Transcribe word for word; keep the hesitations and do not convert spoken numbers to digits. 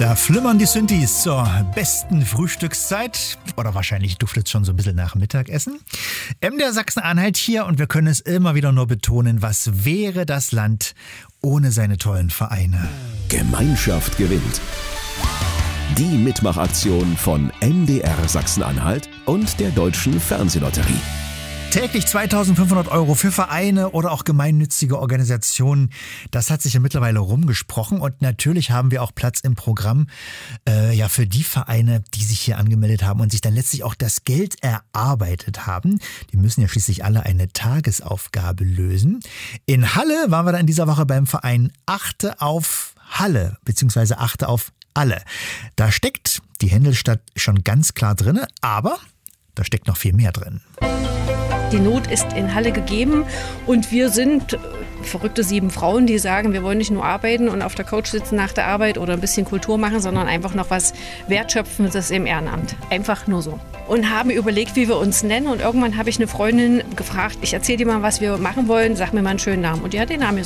Da flimmern die Synthes zur besten Frühstückszeit. Oder wahrscheinlich duftet es schon so ein bisschen nach Mittagessen. M D R Sachsen-Anhalt hier und wir können es immer wieder nur betonen, was wäre das Land ohne seine tollen Vereine? Gemeinschaft gewinnt. Die Mitmachaktion von M D R Sachsen-Anhalt und der Deutschen Fernsehlotterie. Täglich zweitausendfünfhundert Euro für Vereine oder auch gemeinnützige Organisationen. Das hat sich ja mittlerweile rumgesprochen und natürlich haben wir auch Platz im Programm äh, ja für die Vereine, die sich hier angemeldet haben und sich dann letztlich auch das Geld erarbeitet haben. Die müssen ja schließlich alle eine Tagesaufgabe lösen. In Halle waren wir da in dieser Woche beim Verein Achte auf Halle beziehungsweise Achte auf alle. Da steckt die Händelstadt schon ganz klar drin, aber da steckt noch viel mehr drin. Die Not ist in Halle gegeben und wir sind verrückte sieben Frauen, die sagen, wir wollen nicht nur arbeiten und auf der Couch sitzen nach der Arbeit oder ein bisschen Kultur machen, sondern einfach noch was Wertschöpfendes im Ehrenamt. Einfach nur so. Und haben überlegt, wie wir uns nennen und irgendwann habe ich eine Freundin gefragt, ich erzähle dir mal, was wir machen wollen, sag mir mal einen schönen Namen. Und die hat den Namen